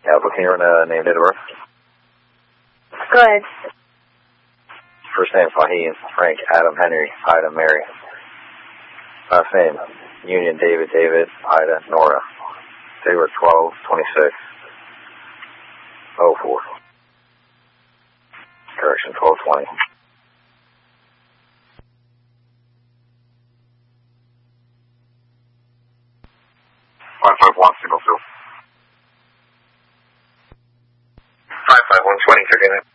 Yeah, but can you run a name, date of birth? Go ahead. First name, Fahim, Frank, Adam, Henry, Ida, Mary. Last name, Union, David, Ida, Nora. They were 12/26/04. Correction, 12/20. 551, signal 2. 551, 20, 39.